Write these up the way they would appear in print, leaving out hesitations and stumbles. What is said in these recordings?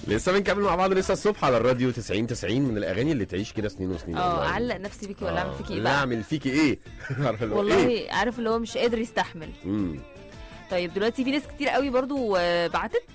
لسه بنكمل مع بعض لسه الصبح على الراديو 90 من الاغاني اللي تعيش كده سنين وسنين. اعلق نفسي بيكي ولا اعمل فيكي ايه لا بقى؟ اعمل فيكي ايه؟ والله إيه؟ عارف اللي هو مش قادر يستحمل. طيب دلوقتي في ناس كتير قوي برضو بعتت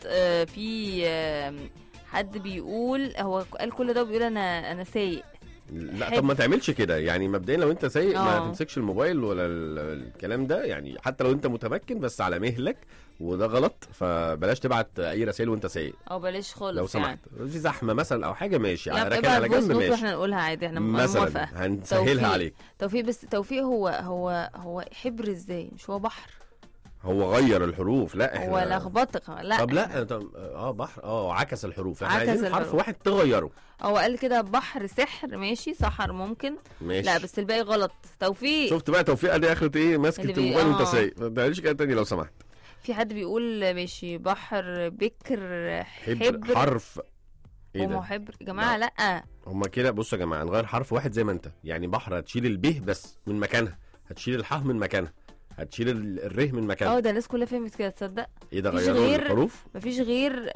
في حد بيقول هو قال كل ده وبيقول انا سايق. لا طب ما تعملش كده يعني مبدئيا لو انت سايق ما اه. تمسكش الموبايل ولا الكلام ده يعني حتى لو انت متمكن بس على مهلك وده غلط فبلاش تبعت اي رسائل وانت سايق او بلاش خالص لو سمحت. يعني. في زحمه مثلا او حاجه ماشي يعني راكن على جنب ماشي واحنا نقولها عادي احنا موافقه. مثلا هنسهلها عليك. توفيق بس توفيق هو حبر ازاي مش هو بحر؟ هو غير الحروف. لا احنا هو لخبطك. لا طب لا بحر عكس الحروف. احنا عكس عايزين حرف الحروف. واحد تغيره. هو قال كده بحر سحر ماشي سحر ممكن ماشي. لا بس الباقي غلط. توفيق شفت بقى توفيق دي اخرة ايه ماسكه اللي الموبايل وانت اه. سايق. ما تعملش كده تاني لو سمحت. في حد بيقول ماشي بحر بكر حبر حرف ايه هو ده؟ حبر يا جماعه لا. هما كده بصوا يا جماعه نغير حرف واحد زي ما انت يعني بحر هتشيل الب بس من مكانها هتشيل الحاء من مكانها هتشيل الره من مكانها. ده الناس كلها فهمت كده تصدق. ايه ده مفيش غيروا غير- الحروف؟ مفيش غير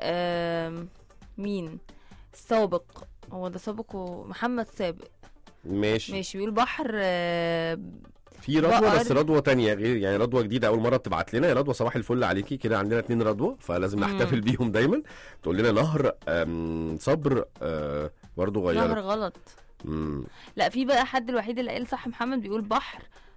مين سابق. هو ده سابق ومحمد سابق ماشي بيقول بحر في رضوى بقر. بس رضوى تانية غير يعني رضوى جديدة أول مرة بتبعت لنا. يا رضوى صباح الفل عليكي كده عندنا 2 رضوى فلازم نحتفل بيهم دايما. تقول لنا نهر صبر برضه نهر غيرت. غلط. لا في بقى حد الوحيد اللي قال صح محمد بيقول بحر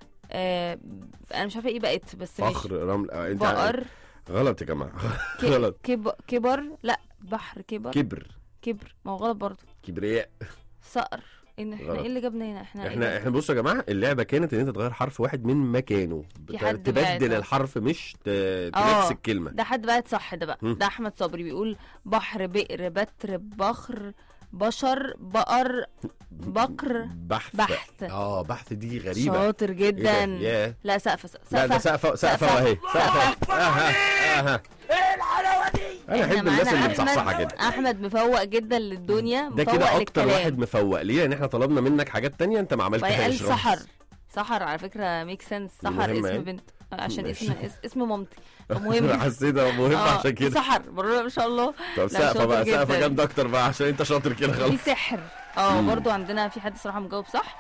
انا مش عارفه ايه بقت بس فخر رمل انت بقر غلط يا جماعة. غلط. كبر لا بحر كبر ما هو غلط برضه. كبرياء صقر ان احنا غلط. ايه اللي جابنا هنا احنا بصوا يا جماعه اللعبه كانت ان انت تغير حرف واحد من مكانه في حد تبدل بعت. الحرف مش تنفس الكلمه. ده حد بعت صح ده بقى. ده احمد صبري بيقول بحر بئر بتر بخر بشر بقر بقر بحث. بحث دي غريبه. شاطر جدا. إيه لا سقف لا ده سقفه اهي سقفه. ايه الحلاوه دي. انا احب الناس اللي مصحصحه كده. احمد مفوق جدا للدنيا. ده كده اكتر واحد مفوق ليه لان احنا طلبنا منك حاجات تانية انت ما عملتهاش. سحر على فكره ميك سنس. سحر اسم يعني. بنت عشان اسم مامتي مهم. حسيتها مهم عشان كده. سحر برضه ما شاء الله. طب سقفه بقى سقفه جامده اكتر بقى عشان انت شاطر كده خلاص. في سحر برضه عندنا في حد صراحه مجاوب صح.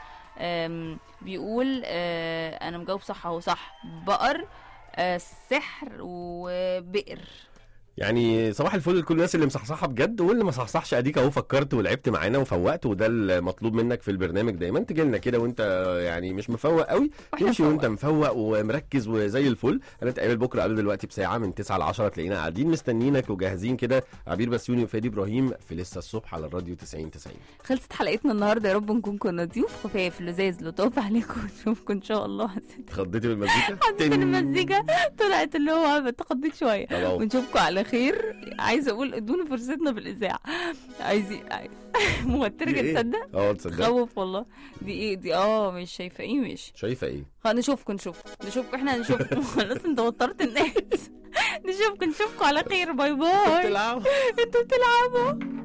بيقول انا مجاوب صح اهو صح بقر سحر وبئر. يعني صباح الفل لكل الناس اللي مصحصحه بجد واللي ما صحصحش اديك اهو فكرت ولعبت معانا وفوقت وده المطلوب منك في البرنامج دايما تجي لنا كده وانت يعني مش مفوق قوي تمشي وانت مفوق ومركز وزي الفل. هنتقابل بكره قبل دلوقتي بساعه من 9 ل 10 تلاقينا قاعدين مستنيينك وجاهزين كده. عبير بسيوني وفادي ابراهيم في لسه الصبح على الراديو 90. خلصت حلقتنا النهارده. يا رب نكون كنا ضيوف خفاف لذاذ لطاف عليكم ونشوفكم ان شاء الله. اتخضيتي بالمزيكا؟ حسيت ان المزيكا طلعت اللي هو تخضيت شويه. ونشوفكم على خير. عايزه اقول ادونا فرصتنا بالاذاعه. عايزين موترك تصدق؟ تصدق خوف والله. دي ايه دي مش شايفه ايه مش شايفه ايه. نشوفكم احنا نشوفكم. خلاص انت وترت الناس. نشوفكم على خير. باي باي. انتوا بتلعبوا